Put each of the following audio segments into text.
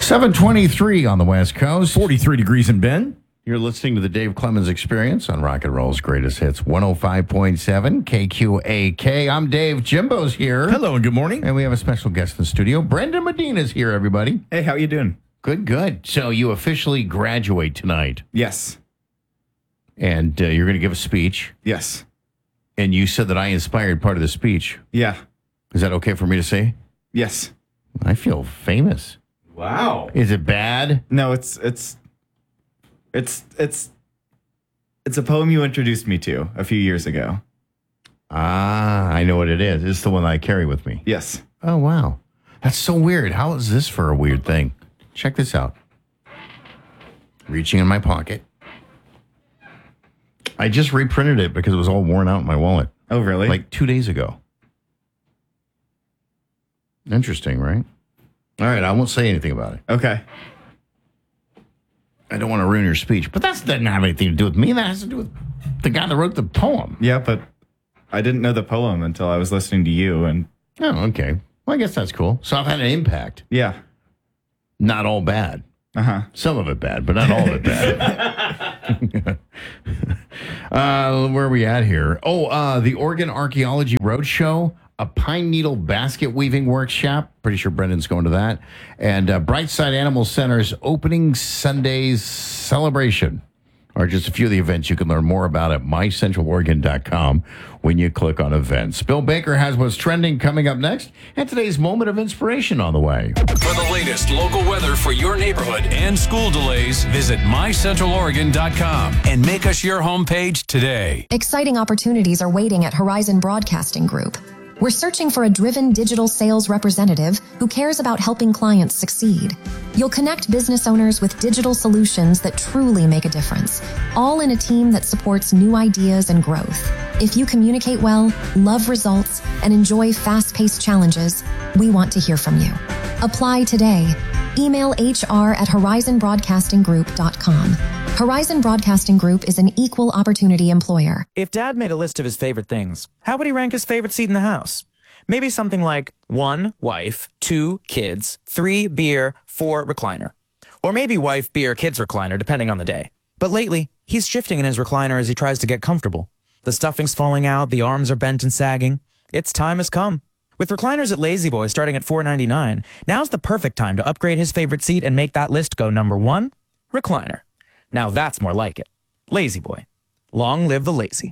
723 on the West Coast. 43 degrees in Bend. You're listening to the Dave Clemens Experience on Rock and Roll's Greatest Hits, 105.7 KQAK. I'm Dave. Jimbo's here. Hello and good morning. And we have a special guest in the studio. Brendan Medina's here, everybody. Hey, how you doing? Good, good. So you officially graduate tonight. Yes. And you're going to give a speech. Yes. And you said that I inspired part of the speech. Yeah. Is that okay for me to say? Yes. I feel famous. Wow. Is it bad? No, it's a poem you introduced me to a few years ago. Ah, I know what it is. It's the one I carry with me. Yes. Oh, wow. That's so weird. How is this for a weird thing? Check this out. Reaching in my pocket. I just reprinted it because it was all worn out in my wallet. Oh, really? Like 2 days ago. Interesting, right? All right, I won't say anything about it. Okay. I don't want to ruin your speech, but that doesn't have anything to do with me. That has to do with the guy that wrote the poem. Yeah, but I didn't know the poem until I was listening to you. And Oh, okay. Well, I guess that's cool. So I've had an impact. yeah. Not all bad. Uh-huh. Some of it bad, but not all of it bad. Where are we at here? Oh, the Oregon Archaeology Roadshow, a pine needle basket weaving workshop. Pretty sure Brendan's going to that. And Brightside Animal Center's opening Sunday's celebration are just a few of the events you can learn more about at mycentraloregon.com when you click on events. Bill Baker has what's trending coming up next, and today's moment of inspiration on the way. For the latest local weather for your neighborhood and school delays, visit mycentraloregon.com and make us your homepage today. Exciting opportunities are waiting at Horizon Broadcasting Group. We're searching for a driven digital sales representative who cares about helping clients succeed. You'll connect business owners with digital solutions that truly make a difference, all in a team that supports new ideas and growth. If you communicate well, love results, and enjoy fast-paced challenges, we want to hear from you. Apply today. Email hr@horizonbroadcastinggroup.com. Horizon Broadcasting Group is an equal opportunity employer. If Dad made a list of his favorite things, how would he rank his favorite seat in the house? Maybe something like 1, wife, 2, kids, 3, beer, 4, recliner. Or maybe wife, beer, kids, recliner, depending on the day. But lately, he's shifting in his recliner as he tries to get comfortable. The stuffing's falling out, the arms are bent and sagging. Its time has come. With recliners at Lazy Boy starting at $4.99, now's the perfect time to upgrade his favorite seat and make that list go number 1, recliner. Now that's more like it. Lazy Boy. Long live the lazy.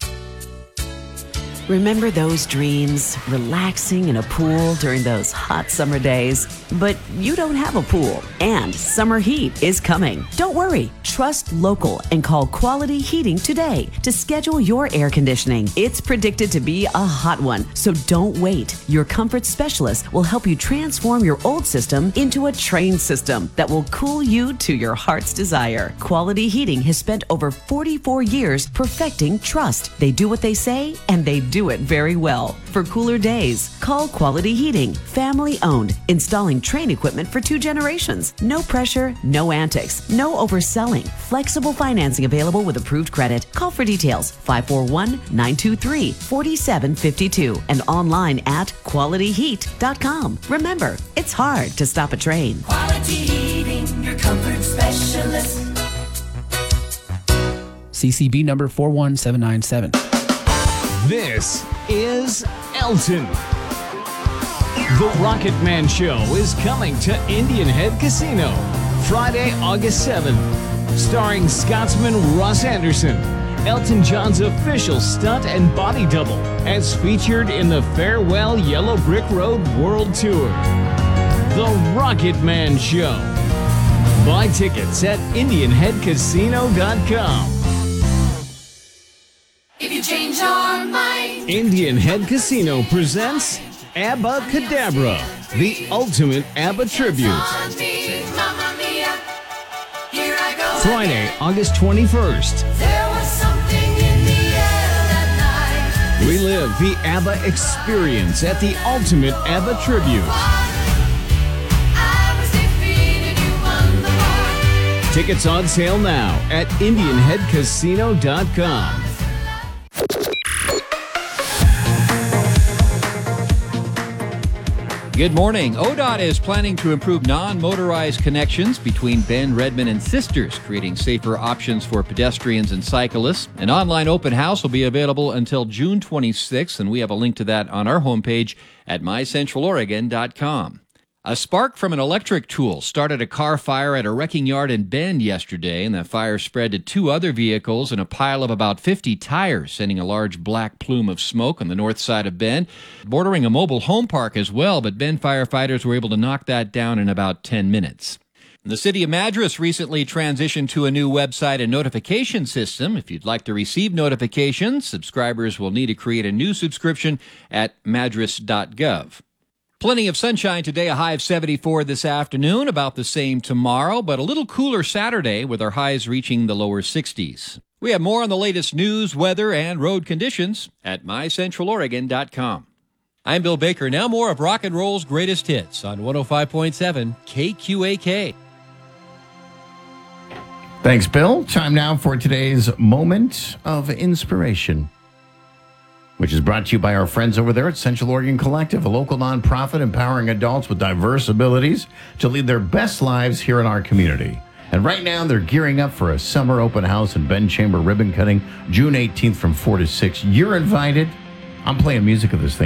Remember those dreams? Relaxing in a pool during those hot summer days? But you don't have a pool, and summer heat is coming. Don't worry. Trust local and call Quality Heating today to schedule your air conditioning. It's predicted to be a hot one, so don't wait. Your comfort specialist will help you transform your old system into a trained system that will cool you to your heart's desire. Quality Heating has spent over 44 years perfecting trust. They do what they say, and they do it very well. For cooler days, call Quality Heating. Family owned, installing Trane equipment for 2 generations. No pressure, no antics, no overselling. Flexible financing available with approved credit. Call for details 541-923-4752 and online at qualityheat.com. Remember, it's hard to stop a train. Quality Heating, your comfort specialist. CCB number 41797. This is Elton. The Rocket Man Show is coming to Indian Head Casino Friday, August 7th. Starring Scotsman Russ Anderson, Elton John's official stunt and body double, as featured in the Farewell Yellow Brick Road World Tour. The Rocket Man Show. Buy tickets at IndianHeadCasino.com. If you change your mind, Indian Head Casino presents Abba Cadabra, the ultimate ABBA tribute. on me, Mamma Mia, here I go Friday, again. August 21st. There was something in the air that night. Relive the ABBA experience at the ultimate ABBA tribute. I was defeated, you won the war. Tickets on sale now at IndianHeadCasino.com. Good morning. ODOT is planning to improve non-motorized connections between Bend, Redmond, and Sisters, creating safer options for pedestrians and cyclists. An online open house will be available until June 26th, and we have a link to that on our homepage at mycentraloregon.com. A spark from an electric tool started a car fire at a wrecking yard in Bend yesterday, and the fire spread to 2 other vehicles and a pile of about 50 tires, sending a large black plume of smoke on the north side of Bend, bordering a mobile home park as well, but Bend firefighters were able to knock that down in about 10 minutes. The city of Madras recently transitioned to a new website and notification system. If you'd like to receive notifications, subscribers will need to create a new subscription at madras.gov. Plenty of sunshine today, a high of 74 this afternoon, about the same tomorrow, but a little cooler Saturday with our highs reaching the lower 60s. We have more on the latest news, weather, and road conditions at mycentraloregon.com. I'm Bill Baker. Now more of Rock and Roll's greatest hits on 105.7 KQAK. Thanks, Bill. Time now for today's Moment of Inspiration, which is brought to you by our friends over there at Central Oregon Collective, a local nonprofit empowering adults with diverse abilities to lead their best lives here in our community. And right now, they're gearing up for a summer open house and Bend Chamber ribbon cutting, June 18th from 4 to 6. You're invited. I'm playing music of this thing.